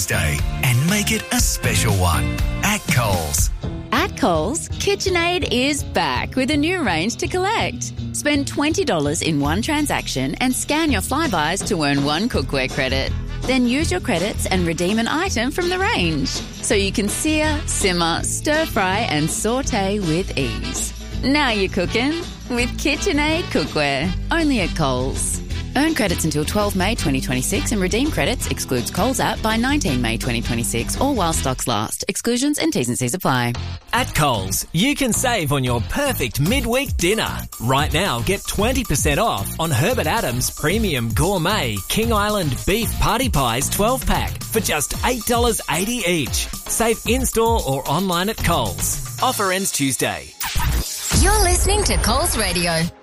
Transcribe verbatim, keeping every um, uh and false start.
Day and make it a special one at Coles. At Coles, KitchenAid is back with a new range to collect. Spend twenty dollars in one transaction and scan your Flybuys to earn one cookware credit. Then use your credits and redeem an item from the range, so you can sear, simmer, stir-fry and sauté with ease. Now you're cooking with KitchenAid cookware, only at Coles. Earn credits until twelfth May twenty twenty-six and redeem credits, excludes Coles app, by nineteenth May twenty twenty-six or while stocks last. Exclusions and T's and C's apply. At Coles, you can save on your perfect midweek dinner. Right now, get twenty percent off on Herbert Adams Premium Gourmet King Island Beef Party Pies twelve pack for just eight dollars eighty each. Save in-store or online at Coles. Offer ends Tuesday. You're listening to Coles Radio.